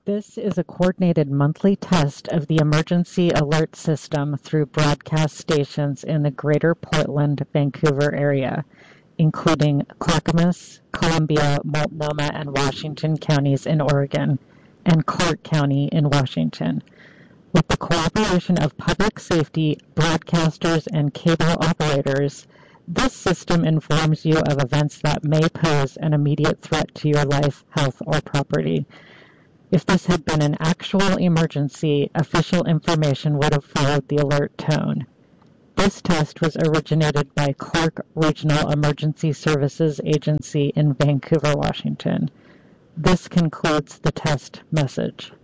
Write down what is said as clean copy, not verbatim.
This is a coordinated monthly test of the emergency alert system through broadcast stations in the Greater Portland, Vancouver area, including Clackamas, Columbia, Multnomah, and Washington counties in Oregon, and Clark County in Washington. With the cooperation of public safety, broadcasters, and cable operators, this system informs you of events that may pose an immediate threat to your life, health, or property. If this had been an actual emergency, official information would have followed the alert tone. This test was originated by Clark Regional Emergency Services Agency in Vancouver, Washington. This concludes the test message.